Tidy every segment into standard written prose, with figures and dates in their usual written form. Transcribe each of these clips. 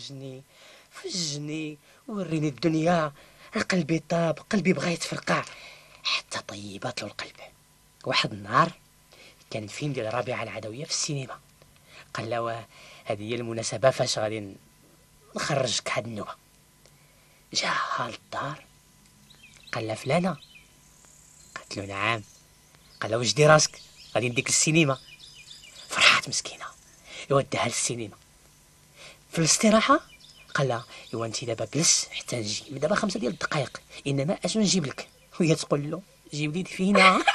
فجني وريني الدنيا. قلبي طاب، قلبي بغا يتفرقع حتى طيبات له القلب. واحد النهار كان الفيلم ديال رابعة العدوية في السينما، قال له هذه هي المناسبة فاش غادي نخرجك هاد النوبة. جاها للدار قال لها فلانة، قالت له نعم. قال له واش دير راسك غادي نديك للسينما؟ فرحات مسكينة، يوديها للسينما. في الاستراحة قال لها ايوا انت دابا جلس حتى نجي، من دابا 5 ديال الدقائق انما اش نجيب لك؟ وهي تقول له جيب لي دفينة.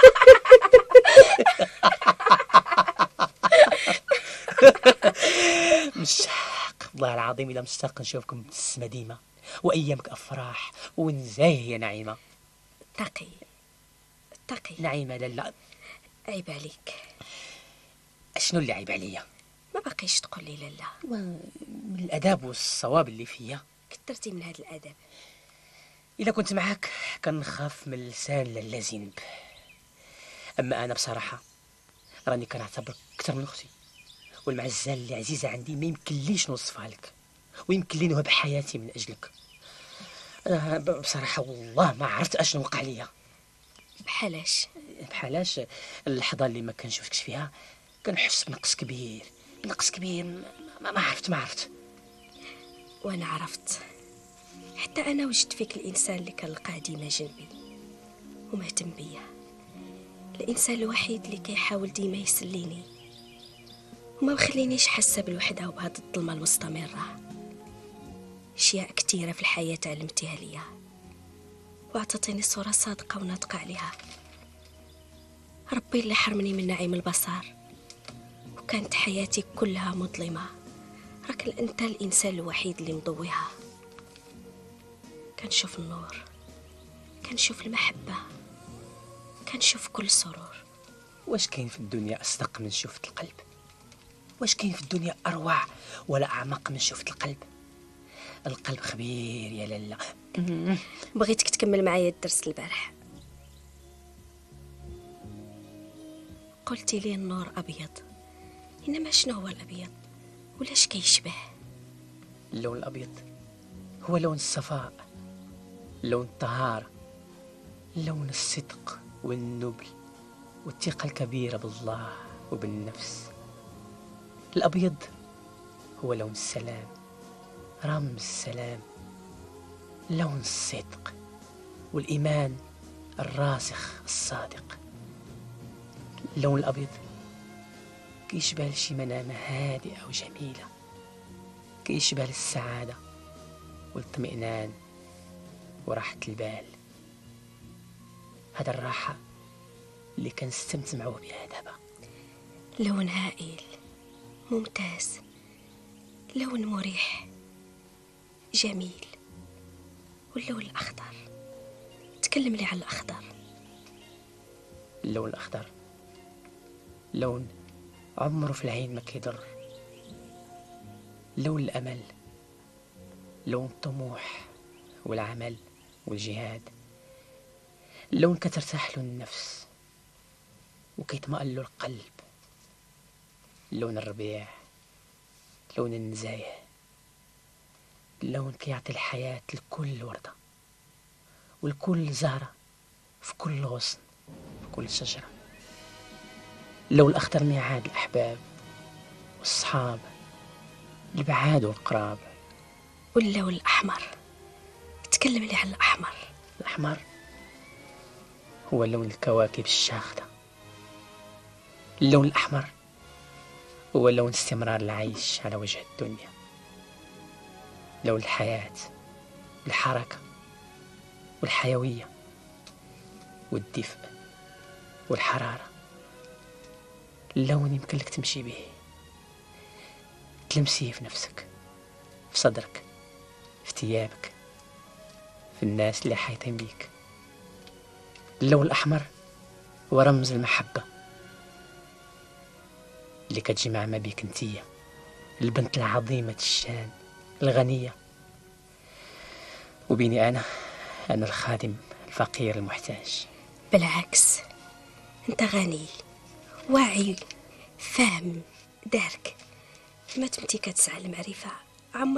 مشتاق والله العظيم الا مشتاق نشوفكم بالسما ديما، وايامك افراح ونزاهيه نعيمه. تقي نعيمه لالا، عيب عليك. شنو اللي عيب عليا؟ ما باقيش تقول لي لالا. من الاداب والصواب اللي فيا كثرتي من هذا الادب. الا كنت معاك كنخاف من لسان لالا زينب، اما انا بصراحه راني كنعتبرك اكثر من اختي، والمعزه اللي عزيزه عندي ما يمكن ليش نوصفها لك، ويمكن لي نوهب حياتي من اجلك. انا بصراحه والله ما عرفت اشنو وقع ليا. بحالاش اللحظه اللي ما كنشوفكش فيها كنحس بنقص كبير، ما عرفت. وانا عرفت، حتى انا وجدت فيك الانسان اللي كنلقاه ديما جنبي ومهتم بيا، الانسان الوحيد اللي كيحاول ديما يسليني وما مخلينيش حاسه بالوحده وبهاد الظلمه المستمره. اشياء كثيره في الحياه علمتيها ليا واعطيتيني صوره صادقه وناطقه عليها. ربي اللي حرمني من نعيم البصر وكانت حياتي كلها مظلمه، راك انت الانسان الوحيد اللي مضويها. كنشوف النور، كنشوف المحبه، كنشوف كل سرور. واش كاين في الدنيا اصدق من شوفة القلب؟ واش كاين في الدنيا اروع ولا اعمق من شوفة القلب؟ القلب خبير يا لالا. بغيتك تكمل معايا الدرس البارح. قلتي لي النور ابيض، انما شنو هو الابيض ولاش كيشبه؟ اللون الابيض هو لون الصفاء، لون الطهارة، لون الصدق والنبل والثقة الكبيرة بالله وبالنفس. الأبيض هو لون السلام، رمز السلام، لون الصدق والإيمان الراسخ الصادق. اللون الأبيض كيشبه لشي منامة هادئة وجميلة، كيشبه للسعادة والاطمئنان وراحة البال. هذا الراحة اللي كنستمتعوا بها دابا. لون هائل ممتاز، لون مريح جميل. واللون الأخضر، تكلم لي عن الأخضر. اللون الأخضر لون عمره في العين ما كيضر، لون الأمل، لون الطموح والعمل والجهاد، لون كترتاح له النفس وكيطمئن له القلب. لون الربيع، لون النزايه، لون كيعطي الحياة لكل وردة ولكل زهرة، في كل غصن، في كل شجرة. اللون الأخضر ميعاد الأحباب والصحاب، البعاد والقراب. واللون الأحمر، تكلم لي عن الأحمر. الأحمر هو لون الكواكب الشاخدة. اللون الأحمر هو لون استمرار العيش على وجه الدنيا، لون الحياة، الحركة والحيوية والدفء والحرارة. اللون يمكن لك تمشي به، تلمسيه في نفسك، في صدرك، في ثيابك، في الناس اللي حايطين بيك. اللون الأحمر هو رمز المحبة اللي كتجمع ما بيك انتية، البنت العظيمة الشان الغنية، وبيني أنا الخادم الفقير المحتاج. بالعكس، انت غني واعي فاهم دارك، ما تمتي كتسعى المعرفة